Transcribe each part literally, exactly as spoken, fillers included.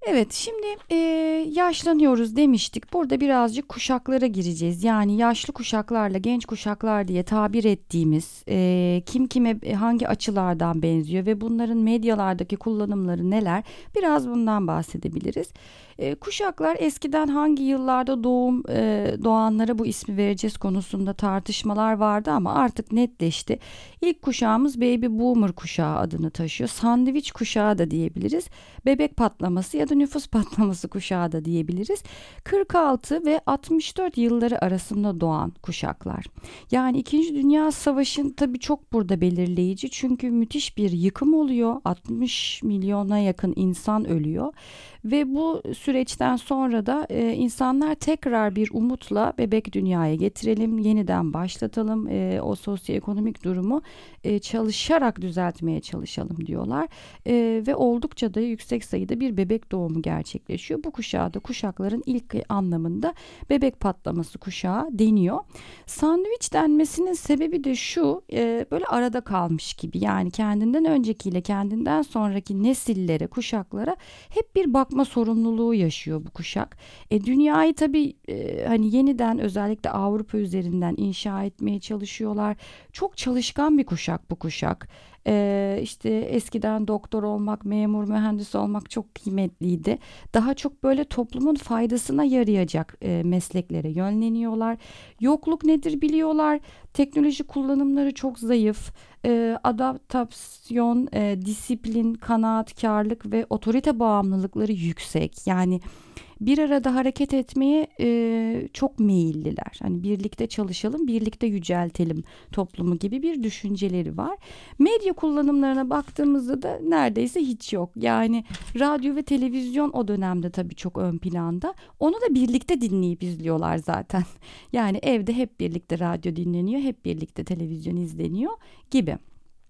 Evet, şimdi e, yaşlanıyoruz demiştik. Burada birazcık kuşaklara gireceğiz. Yani yaşlı kuşaklarla genç kuşaklar diye tabir ettiğimiz e, kim kime e, hangi açılardan benziyor ve bunların medyalardaki kullanımları neler? Biraz bundan bahsedebiliriz. E, kuşaklar eskiden hangi yıllarda doğum e, doğanlara bu ismi vereceğiz konusunda tartışmalar vardı ama artık netleşti. İlk kuşağımız Baby Boomer kuşağı adını taşıyor. Sandviç kuşağı da diyebiliriz. Bebek patlaması ya da nüfus patlaması kuşağı da diyebiliriz. kırk altı ve altmış dört yılları arasında doğan kuşaklar. Yani İkinci Dünya Savaşı'nın tabii çok burada belirleyici. Çünkü müthiş bir yıkım oluyor. altmış milyona yakın insan ölüyor. Ve bu süreçten sonra da e, insanlar tekrar bir umutla bebek dünyaya getirelim, yeniden başlatalım, e, o sosyoekonomik durumu e, çalışarak düzeltmeye çalışalım diyorlar. E, ve oldukça da yüksek sayıda bir bebek doğumu gerçekleşiyor. Bu kuşağa da kuşakların ilk anlamında bebek patlaması kuşağı deniyor. Sandviç denmesinin sebebi de şu, e, böyle arada kalmış gibi. Yani kendinden öncekiyle kendinden sonraki nesillere, kuşaklara hep bir bakma sorumluluğu yaşıyor bu kuşak. E, dünyayı tabii e, hani yeniden özellikle Avrupa üzerinden inşa etmeye çalışıyorlar. Çok çalışkan bir kuşak bu kuşak. E, işte eskiden doktor olmak, memur, mühendis olmak çok kıymetliydi. Daha çok böyle toplumun faydasına yarayacak e, mesleklere yönleniyorlar. Yokluk nedir biliyorlar. Teknoloji kullanımları çok zayıf. E, adaptasyon, e, disiplin, kanaatkarlık ve otorite bağımlılıkları yüksek. Yani bir arada hareket etmeye e, çok meyilliler. Hani birlikte çalışalım, birlikte yüceltelim toplumu gibi bir düşünceleri var. Medya kullanımlarına baktığımızda da neredeyse hiç yok. Yani radyo ve televizyon o dönemde tabii çok ön planda. Onu da birlikte dinleyip izliyorlar zaten. Yani evde hep birlikte radyo dinleniyor, hep birlikte televizyon izleniyor gibi.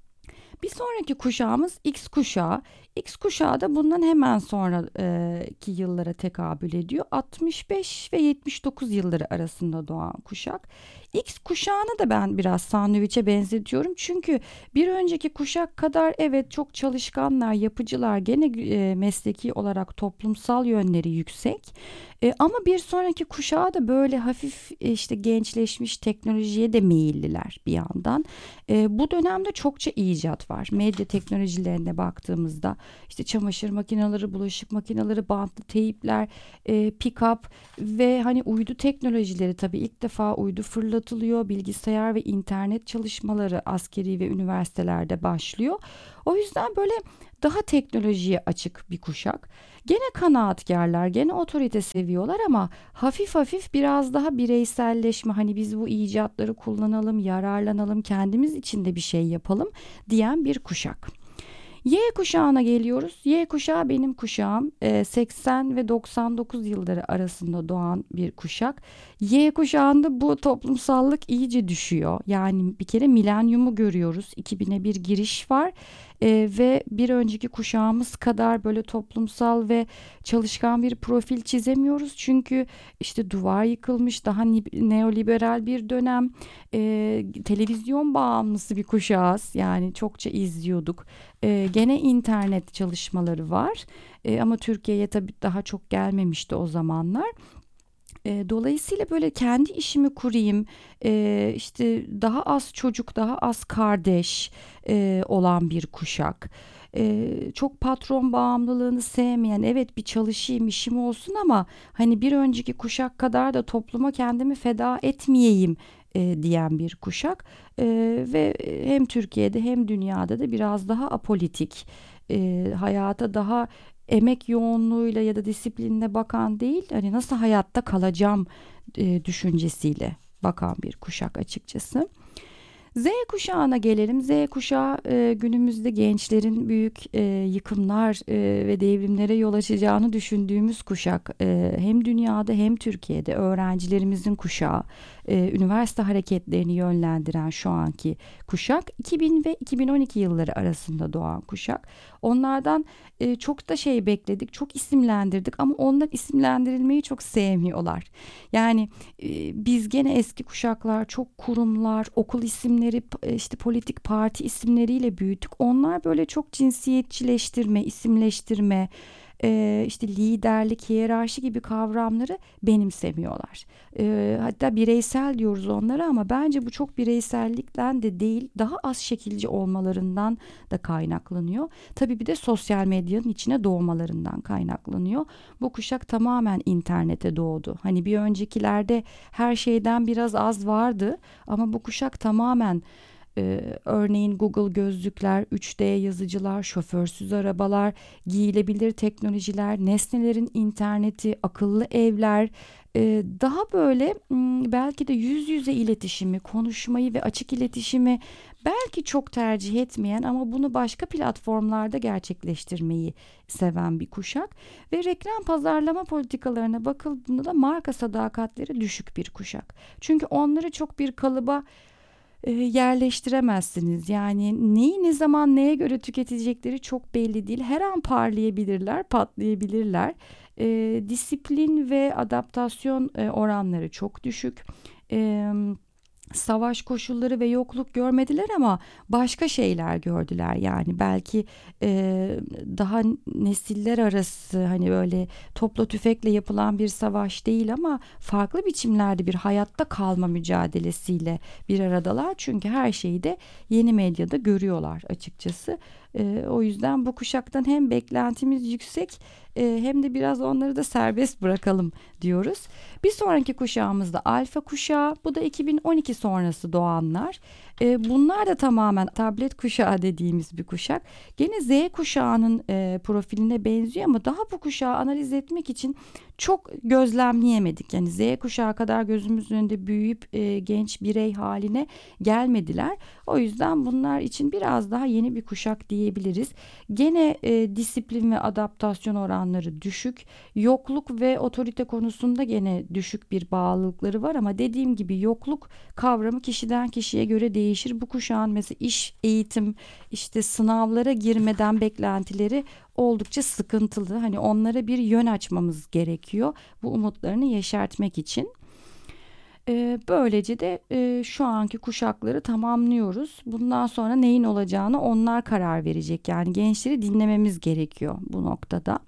Bir sonraki kuşağımız X kuşağı. X kuşağı da bundan hemen sonraki yıllara tekabül ediyor. altmış beş ve yetmiş dokuz yılları arasında doğan kuşak. X kuşağını da ben biraz sandviçe benzetiyorum. Çünkü bir önceki kuşak kadar evet çok çalışkanlar, yapıcılar, gene e, mesleki olarak toplumsal yönleri yüksek. E, ama bir sonraki kuşağı da böyle hafif e, işte gençleşmiş teknolojiye de meyilliler bir yandan. E, bu dönemde çokça icat var. Medya teknolojilerine baktığımızda işte çamaşır makineleri, bulaşık makineleri, bantlı teypler, e, pick-up ve hani uydu teknolojileri tabii ilk defa uydu fırlatılıyor. Bilgisayar ve internet çalışmaları askeri ve üniversitelerde başlıyor. O yüzden böyle daha teknolojiye açık bir kuşak. Gene kanaatkarlar, gene otorite seviyorlar ama hafif hafif biraz daha bireyselleşme, hani biz bu icatları kullanalım, yararlanalım, kendimiz için de bir şey yapalım diyen bir kuşak. Y kuşağına geliyoruz. Y kuşağı benim kuşağım. Ee, seksen ve doksan dokuz yılları arasında doğan bir kuşak. Y kuşağında bu toplumsallık iyice düşüyor. Yani bir kere milenyumu görüyoruz. iki bine bir giriş var. Ee, ve bir önceki kuşağımız kadar böyle toplumsal ve çalışkan bir profil çizemiyoruz. Çünkü işte duvar yıkılmış, daha neoliberal bir dönem. Ee, televizyon bağımlısı bir kuşağız. Yani çokça izliyorduk. Ee, gene internet çalışmaları var. Ee, ama Türkiye'ye tabii daha çok gelmemişti o zamanlar. Ee, dolayısıyla böyle kendi işimi kurayım, ee, işte daha az çocuk, daha az kardeş ee, olan bir kuşak. Ee, çok patron bağımlılığını sevmeyen, evet bir çalışayım, işim olsun ama hani bir önceki kuşak kadar da topluma kendimi feda etmeyeyim e, diyen bir kuşak. Ee, ve hem Türkiye'de hem dünyada da biraz daha apolitik, e, hayata daha emek yoğunluğuyla ya da disiplinle bakan değil, hani nasıl hayatta kalacağım e, düşüncesiyle bakan bir kuşak açıkçası. Z kuşağına gelelim. Z kuşağı e, günümüzde gençlerin büyük e, yıkımlar e, ve devrimlere yol açacağını düşündüğümüz kuşak. E, hem dünyada hem Türkiye'de öğrencilerimizin kuşağı, e, üniversite hareketlerini yönlendiren şu anki kuşak, iki bin ve iki bin on iki yılları arasında doğan kuşak. Onlardan e, çok da şey bekledik, çok isimlendirdik ama onlar isimlendirilmeyi çok sevmiyorlar. Yani e, biz gene eski kuşaklar çok kurumlar, okul isimleri, p- işte politik parti isimleriyle büyüdük. Onlar böyle çok cinsiyetçileştirme, isimleştirme, e, işte liderlik, hiyerarşi gibi kavramları benimsemiyorlar. E, hatta bireysel diyoruz onlara ama bence bu çok bireysellikten de değil, daha az şekilci olmalarından da kaynaklanıyor. Tabii bir de sosyal medyanın içine doğmalarından kaynaklanıyor. Bu kuşak tamamen internete doğdu. Hani bir öncekilerde her şeyden biraz az vardı ama bu kuşak tamamen ee, örneğin Google gözlükler, üç D yazıcılar, şoförsüz arabalar, giyilebilir teknolojiler, nesnelerin interneti, akıllı evler, e, daha böyle m, belki de yüz yüze iletişimi, konuşmayı ve açık iletişimi belki çok tercih etmeyen ama bunu başka platformlarda gerçekleştirmeyi seven bir kuşak ve reklam pazarlama politikalarına bakıldığında da marka sadakatleri düşük bir kuşak. Çünkü onları çok bir kalıba e, yerleştiremezsiniz. Yani neyi ne zaman neye göre tüketecekleri çok belli değil. Her an parlayabilirler, patlayabilirler. E, disiplin ve adaptasyon e, oranları çok düşük. E, Savaş koşulları ve yokluk görmediler ama başka şeyler gördüler. Yani belki e, daha nesiller arası hani böyle topla tüfekle yapılan bir savaş değil ama farklı biçimlerde bir hayatta kalma mücadelesiyle bir aradalar. Çünkü her şeyi de yeni medyada görüyorlar açıkçası. E, o yüzden bu kuşaktan hem beklentimiz yüksek e, hem de biraz onları da serbest bırakalım diyoruz. Bir sonraki kuşağımız da alfa kuşağı. Bu da iki bin on iki sonrası doğanlar. E, bunlar da tamamen tablet kuşağı dediğimiz bir kuşak. Gene Z kuşağının e, profiline benziyor ama daha bu kuşağı analiz etmek için çok gözlemleyemedik. Yani Z kuşağı kadar gözümüzün önünde büyüyüp e, genç birey haline gelmediler. O yüzden bunlar için biraz daha yeni bir kuşak diyebiliriz. Gene e, disiplin ve adaptasyon oranları düşük. Yokluk ve otorite konusunda gene düşük bir bağlılıkları var ama dediğim gibi yokluk kavramı kişiden kişiye göre değişir. Bu kuşağın mesela iş, eğitim, işte sınavlara girmeden beklentileri oldukça sıkıntılı. Hani onlara bir yön açmamız gerekiyor bu umutlarını yeşertmek için. Ee, böylece de e, şu anki kuşakları tamamlıyoruz. Bundan sonra neyin olacağını onlar karar verecek. Yani gençleri dinlememiz gerekiyor bu noktada.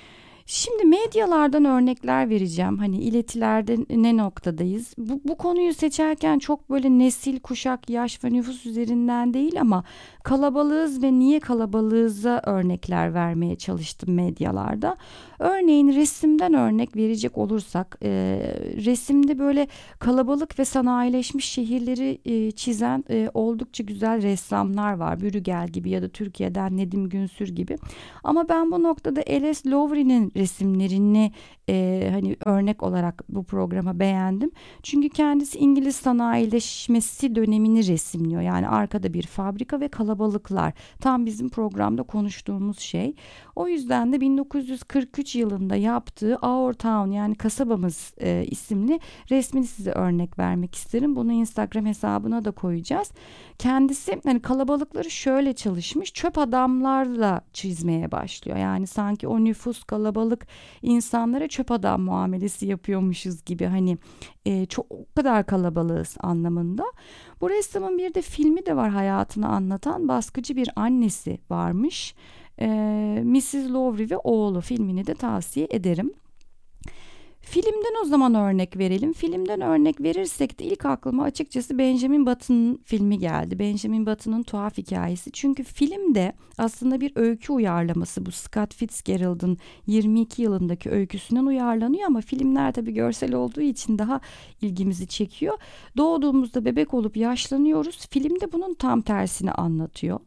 Şimdi medyalardan örnekler vereceğim. Hani iletilerde ne noktadayız? Bu, bu konuyu seçerken çok böyle nesil, kuşak, yaş ve nüfus üzerinden değil ama kalabalığız ve niye kalabalığıza örnekler vermeye çalıştım medyalarda. Örneğin resimden örnek verecek olursak, e, resimde böyle kalabalık ve sanayileşmiş şehirleri e, çizen e, oldukça güzel ressamlar var. Brügel gibi ya da Türkiye'den Nedim Günsür gibi. Ama ben bu noktada L S. Lowry'nin resimlerini e, hani örnek olarak bu programa beğendim. Çünkü kendisi İngiliz sanayileşmesi dönemini resimliyor. Yani arkada bir fabrika ve kalabalıklar. Tam bizim programda konuştuğumuz şey. O yüzden de bin dokuz yüz kırk üç yılında yaptığı Our Town yani kasabamız e, isimli resmini size örnek vermek isterim. Bunu Instagram hesabına da koyacağız. Kendisi hani kalabalıkları şöyle çalışmış. Çöp adamlarla çizmeye başlıyor. Yani sanki o nüfus kalabalık insanlara çöp adam muamelesi yapıyormuşuz gibi hani e, çok o kadar kalabalığız anlamında. Bu ressamın bir de filmi de var hayatını anlatan baskıcı bir annesi varmış. E, missus Lowry ve oğlu filmini de tavsiye ederim. Filmden o zaman örnek verelim. Filmden örnek verirsek de ilk aklıma açıkçası Benjamin Button'ın filmi geldi. Benjamin Button'ın Tuhaf Hikayesi. Çünkü filmde aslında bir öykü uyarlaması. Bu Scott Fitzgerald'ın yirmi iki yılındaki öyküsünden uyarlanıyor ama filmler tabii görsel olduğu için daha ilgimizi çekiyor. Doğduğumuzda bebek olup yaşlanıyoruz. Filmde bunun tam tersini anlatıyor.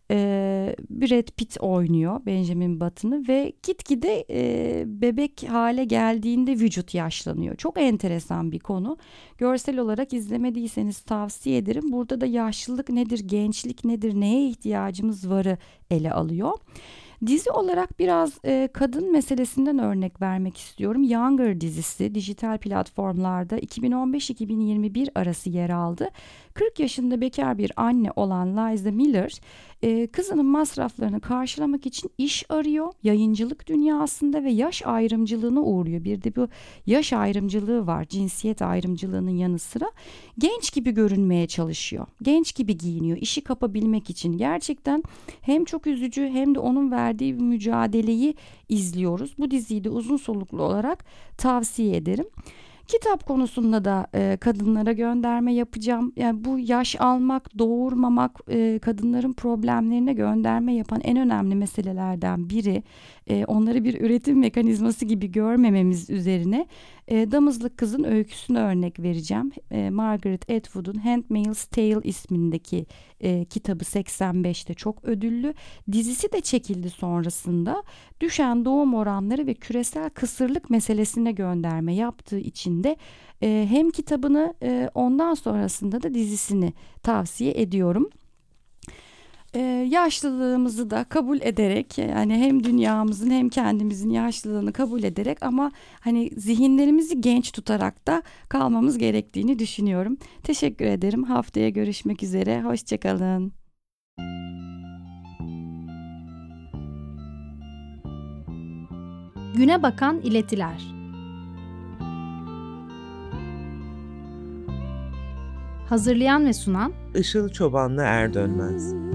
Ee, Brad Pitt oynuyor Benjamin Button'ı ve gitgide e, bebek hale geldiğinde vücut yaşlanıyor. Çok enteresan bir konu. Görsel olarak izlemediyseniz tavsiye ederim. Burada da yaşlılık nedir, gençlik nedir, neye ihtiyacımız varı ele alıyor. Dizi olarak biraz e, kadın meselesinden örnek vermek istiyorum. Younger dizisi dijital platformlarda iki bin on beş iki bin yirmi bir arası yer aldı. kırk yaşında bekar bir anne olan Liza Miller e, kızının masraflarını karşılamak için iş arıyor. Yayıncılık dünyasında ve yaş ayrımcılığına uğruyor. Bir de bu yaş ayrımcılığı var. Cinsiyet ayrımcılığının yanı sıra genç gibi görünmeye çalışıyor. Genç gibi giyiniyor. İşi kapabilmek için gerçekten hem çok üzücü hem de onun verdiği verdiği bir mücadeleyi izliyoruz. Bu diziyi de uzun soluklu olarak tavsiye ederim. Kitap konusunda da e, kadınlara gönderme yapacağım. Yani bu yaş almak, doğurmamak e, kadınların problemlerine gönderme yapan en önemli meselelerden biri. E, onları bir üretim mekanizması gibi görmememiz üzerine e, Damızlık Kız'ın öyküsünü örnek vereceğim. E, Margaret Atwood'un Handmaid's Tale ismindeki e, kitabı seksen beşte çok ödüllü. Dizisi de çekildi sonrasında. Düşen doğum oranları ve küresel kısırlık meselesine gönderme yaptığı için de e, hem kitabını e, ondan sonrasında da dizisini tavsiye ediyorum. Ee, yaşlılığımızı da kabul ederek, yani hem dünyamızın hem kendimizin yaşlılığını kabul ederek ama hani zihinlerimizi genç tutarak da kalmamız gerektiğini düşünüyorum. Teşekkür ederim. Haftaya görüşmek üzere. Hoşçakalın. Güne bakan iletiler. Hazırlayan ve sunan Işıl Çobanlı Erdönmez.